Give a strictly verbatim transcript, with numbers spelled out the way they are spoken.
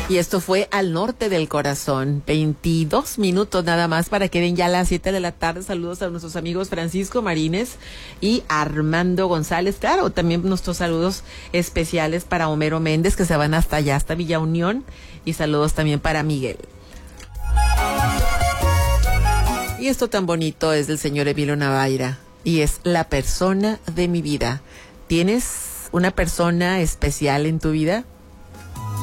Y esto fue Al Norte del Corazón. veintidós minutos nada más para que den ya las siete de la tarde. Saludos a nuestros amigos Francisco Marínez y Armando González. Claro, también nuestros saludos especiales para Homero Méndez, que se van hasta allá, hasta Villa Unión. Y saludos también para Miguel. Y esto tan bonito es del señor Emilio Navaira. Y es La Persona de Mi Vida. ¿Tienes una persona especial en tu vida?